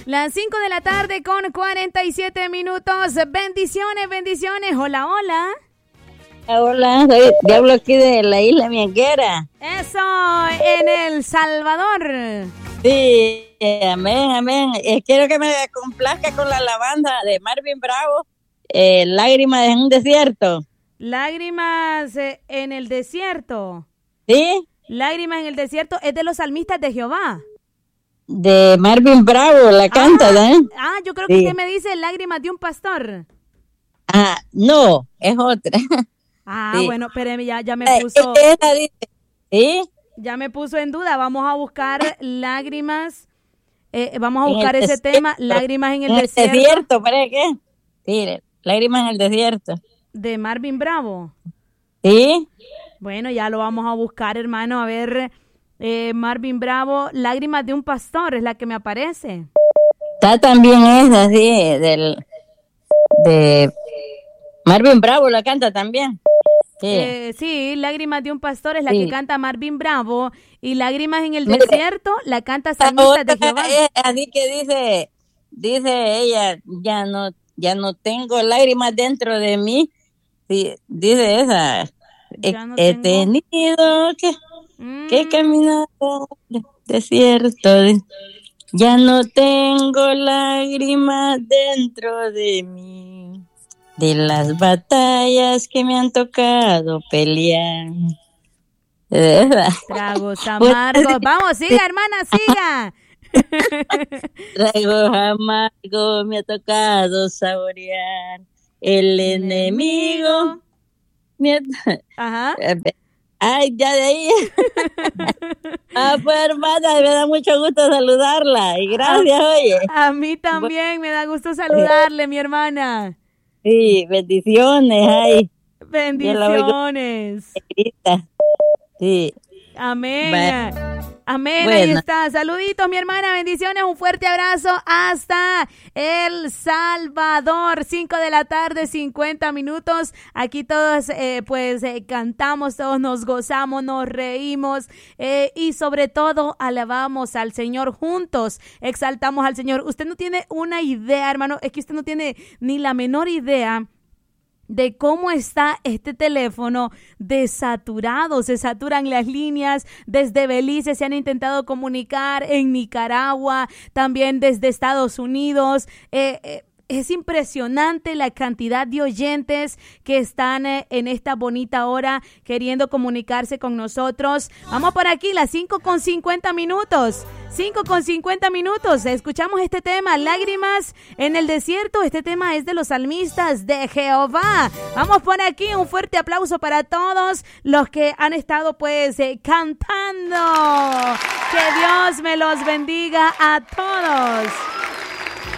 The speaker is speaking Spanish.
Las 5 de la tarde con 47 minutos. Bendiciones, bendiciones. Hola, hola. Hola, yo hablo aquí de la isla Mianguera. Eso, en El Salvador. Sí, amén, amén. Quiero que me complazca con la alabanza de Marvin Bravo, Lágrimas en un desierto. Lágrimas en el desierto. ¿Sí? Lágrimas en el desierto es de los salmistas de Jehová. De Marvin Bravo, la canta, ¿no? Yo creo que usted me dice Lágrimas de un pastor. No, es otra. Sí. Bueno, espéreme, ya me puso. Esa dice, ¿sí? Ya me puso en duda. Vamos a buscar lágrimas. Vamos a buscar ese tema, Lágrimas en el desierto. Desierto, ¿para qué? Sí, Lágrimas en el desierto. De Marvin Bravo. Sí. Bueno, ya lo vamos a buscar, hermano. A ver, Marvin Bravo, Lágrimas de un pastor es la que me aparece. Está también esa, sí, de Marvin Bravo la canta también. Sí, Lágrimas de un pastor es la que canta Marvin Bravo, y Lágrimas en el desierto la canta Salmistas de Jehová. Así que dice ella, ya no tengo lágrimas dentro de mí. Sí, dice esa. He tenido que caminar desierto. Ya no tengo lágrimas dentro de mí. De las batallas que me han tocado pelear. Tragos amargos. Vamos, siga, hermana, siga. Tragos amargos me ha tocado saborear. El enemigo. Ajá. Ay, ya de ahí. Pues hermana, me da mucho gusto saludarla. Y gracias, oye. A mí también me da gusto saludarle, mi hermana. Sí, bendiciones, ay. Bendiciones. Sí. Amén. Amén, bueno. Ahí está. Saluditos, mi hermana, bendiciones, un fuerte abrazo hasta El Salvador. 5 de la tarde, 50 minutos. Aquí todos cantamos, todos nos gozamos, nos reímos y sobre todo alabamos al Señor juntos, exaltamos al Señor. Usted no tiene una idea, hermano, es que usted no tiene ni la menor idea de cómo está este teléfono desaturado. Se saturan las líneas. Desde Belice se han intentado comunicar, en Nicaragua, también desde Estados Unidos. Es impresionante la cantidad de oyentes que están en esta bonita hora queriendo comunicarse con nosotros. Vamos por aquí, las 5:50 minutos. 5:50 minutos. Escuchamos este tema, Lágrimas en el desierto. Este tema es de los salmistas de Jehová. Vamos por aquí, un fuerte aplauso para todos los que han estado cantando. Que Dios me los bendiga a todos.